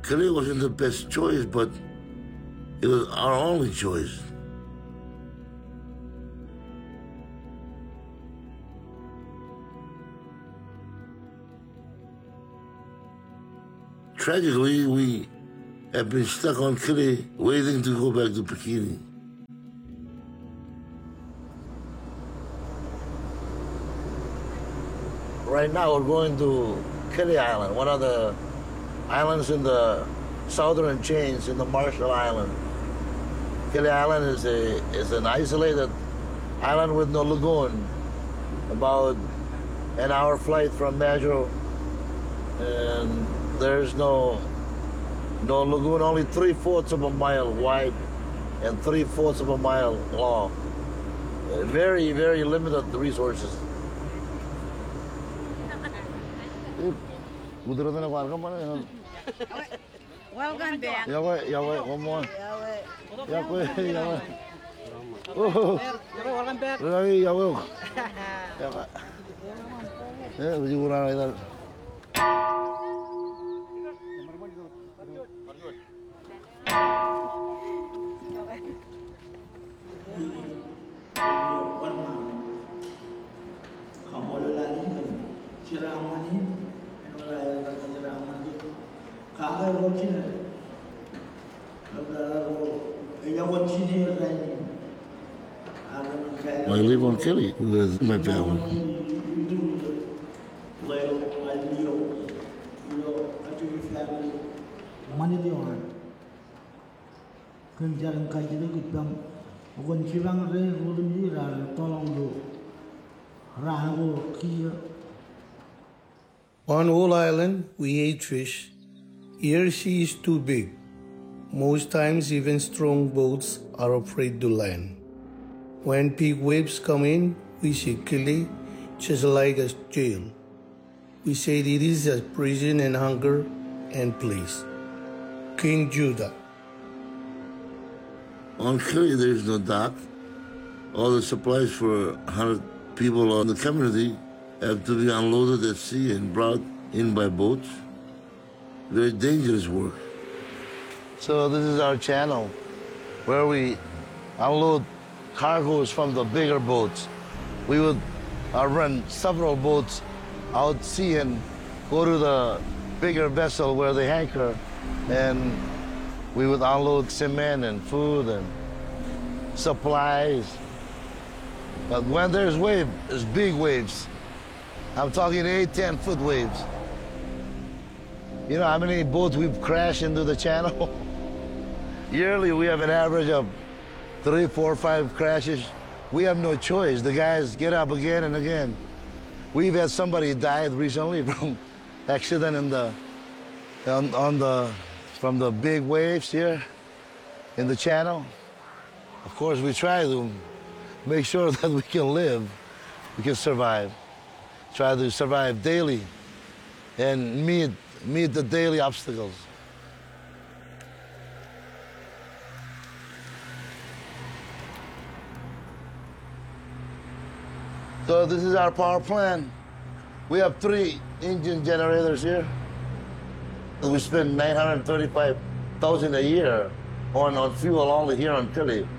Kili wasn't the best choice, but it was our only choice. Tragically, we have been stuck on Kili, waiting to go back to Bikini. Right now, we're going to Kili Island, one of the islands in the southern chains in the Marshall Island. Kili Island is an isolated island with no lagoon, about an hour flight from Majuro, and there's no lagoon, only 3/4 of a mile wide and 3/4 of a mile long. Very, very limited resources. Welcome back. Yahweh, one more. Yahweh. Welcome back. Yahweh. I live on Kili with my family. On Whole Island, we ate fish. Here she is too big. Most times, even strong boats are afraid to land. When big waves come in, we see Kili just like a jail. We say it is a prison and hunger and place. King Judah. On Kili, there's no dock. All the supplies for 100 people in the community have to be unloaded at sea and brought in by boats. Very dangerous work. So this is our channel where we unload cargoes from the bigger boats. We would run several boats out sea and go to the bigger vessel where they anchor, and we would unload cement and food and supplies. But when there's big waves. I'm talking 8-10-foot waves. You know how many boats we've crashed into the channel? Yearly, we have an average of 3, 4, 5 crashes. We have no choice. The guys get up again and again. We've had somebody died recently from accident from the big waves here in the channel. Of course, we try to make sure that we can live, we can survive. Try to survive daily and meet the daily obstacles. So this is our power plant. We have 3 engine generators here. We spend $935,000 a year on fuel only here on Kili.